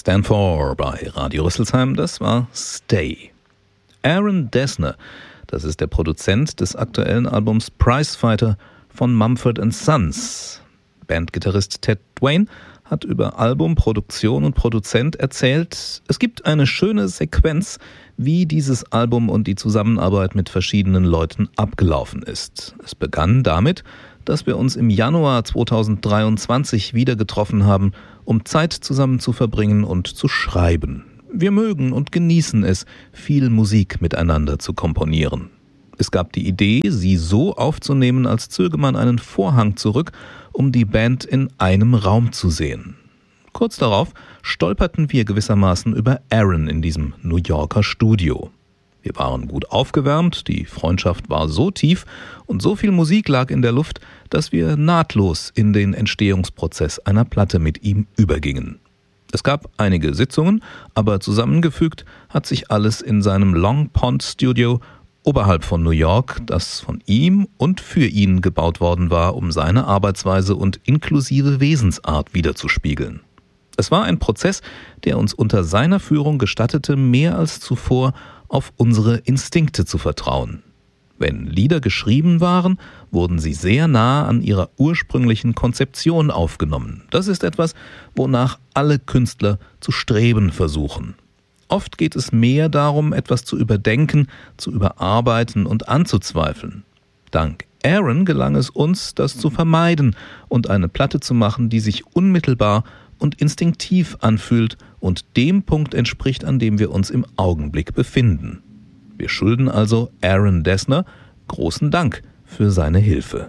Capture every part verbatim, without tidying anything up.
Stand For bei Radio Rüsselsheim, das war Stay. Aaron Dessner, das ist der Produzent des aktuellen Albums Prizefighter von Mumford and Sons. Bandgitarrist Ted Dwayne hat über Album, Produktion und Produzent erzählt, es gibt eine schöne Sequenz, wie dieses Album und die Zusammenarbeit mit verschiedenen Leuten abgelaufen ist. Es begann damit, dass wir uns im Januar zweitausenddreiundzwanzig wieder getroffen haben, um Zeit zusammen zu verbringen und zu schreiben. Wir mögen und genießen es, viel Musik miteinander zu komponieren. Es gab die Idee, sie so aufzunehmen, als zöge man einen Vorhang zurück, um die Band in einem Raum zu sehen. Kurz darauf stolperten wir gewissermaßen über Aaron in diesem New Yorker Studio. Wir waren gut aufgewärmt, die Freundschaft war so tief und so viel Musik lag in der Luft, dass wir nahtlos in den Entstehungsprozess einer Platte mit ihm übergingen. Es gab einige Sitzungen, aber zusammengefügt hat sich alles in seinem Long Pond Studio oberhalb von New York, das von ihm und für ihn gebaut worden war, um seine Arbeitsweise und inklusive Wesensart widerzuspiegeln. Es war ein Prozess, der uns unter seiner Führung gestattete, mehr als zuvor auf unsere Instinkte zu vertrauen. Wenn Lieder geschrieben waren, wurden sie sehr nah an ihrer ursprünglichen Konzeption aufgenommen. Das ist etwas, wonach alle Künstler zu streben versuchen. Oft geht es mehr darum, etwas zu überdenken, zu überarbeiten und anzuzweifeln. Dank Aaron gelang es uns, das zu vermeiden und eine Platte zu machen, die sich unmittelbar und instinktiv anfühlt und dem Punkt entspricht, an dem wir uns im Augenblick befinden. Wir schulden also Aaron Dessner großen Dank für seine Hilfe.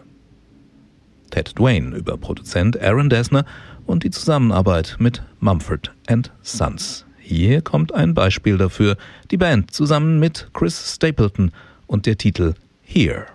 Ted Dwayne über Produzent Aaron Dessner und die Zusammenarbeit mit Mumford and Sons. Hier kommt ein Beispiel dafür, die Band zusammen mit Chris Stapleton und der Titel Here.